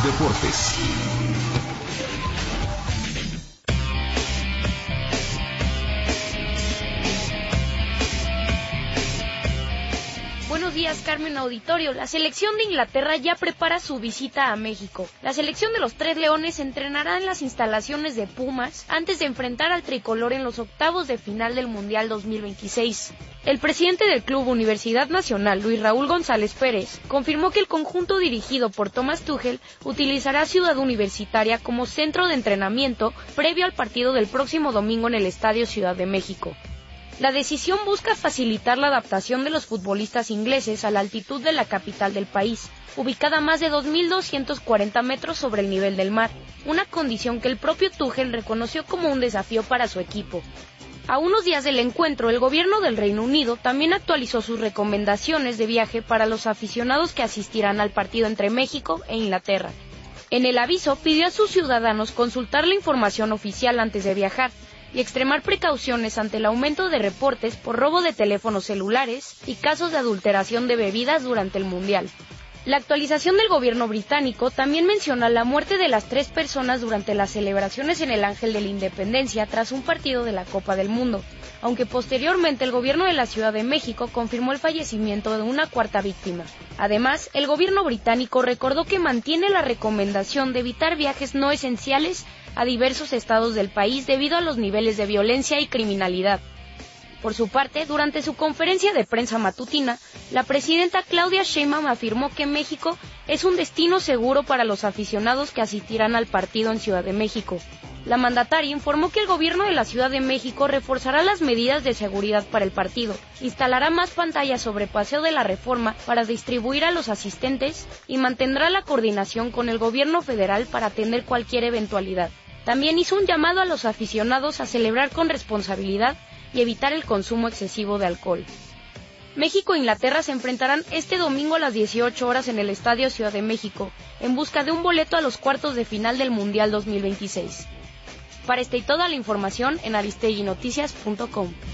Deportes. Buenos días, Carmen Auditorio. La selección de Inglaterra ya prepara su visita a México. La selección de los Tres Leones entrenará en las instalaciones de Pumas antes de enfrentar al tricolor en los octavos de final del Mundial 2026. El presidente del Club Universidad Nacional, Luis Raúl González Pérez, confirmó que el conjunto dirigido por Thomas Tuchel utilizará Ciudad Universitaria como centro de entrenamiento previo al partido del próximo domingo en el Estadio Ciudad de México. La decisión busca facilitar la adaptación de los futbolistas ingleses a la altitud de la capital del país, ubicada a más de 2.240 metros sobre el nivel del mar, una condición que el propio Tuchel reconoció como un desafío para su equipo. A unos días del encuentro, el gobierno del Reino Unido también actualizó sus recomendaciones de viaje para los aficionados que asistirán al partido entre México e Inglaterra. En el aviso pidió a sus ciudadanos consultar la información oficial antes de viajar y extremar precauciones ante el aumento de reportes por robo de teléfonos celulares y casos de adulteración de bebidas durante el Mundial. La actualización del gobierno británico también menciona la muerte de las 3 personas durante las celebraciones en el Ángel de la Independencia tras un partido de la Copa del Mundo, aunque posteriormente el gobierno de la Ciudad de México confirmó el fallecimiento de una 4ª víctima. Además, el gobierno británico recordó que mantiene la recomendación de evitar viajes no esenciales a diversos estados del país debido a los niveles de violencia y criminalidad. Por su parte, durante su conferencia de prensa matutina, la presidenta Claudia Sheinbaum afirmó que México es un destino seguro para los aficionados que asistirán al partido en Ciudad de México. La mandataria informó que el gobierno de la Ciudad de México reforzará las medidas de seguridad para el partido, instalará más pantallas sobre Paseo de la Reforma para distribuir a los asistentes y mantendrá la coordinación con el gobierno federal para atender cualquier eventualidad. También hizo un llamado a los aficionados a celebrar con responsabilidad y evitar el consumo excesivo de alcohol. México e Inglaterra se enfrentarán este domingo a las 18 horas en el Estadio Ciudad de México, en busca de un boleto a los cuartos de final del Mundial 2026. Para esta y toda la información en aristeguinoticias.com.